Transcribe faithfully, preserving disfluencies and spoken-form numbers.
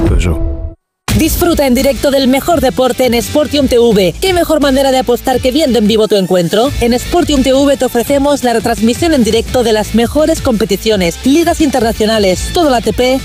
Peugeot. Disfruta en directo del mejor deporte en Sportium T V. ¿Qué mejor manera de apostar que viendo en vivo tu encuentro? En Sportium T V te ofrecemos la retransmisión en directo de las mejores competiciones, ligas internacionales, todo el A T P,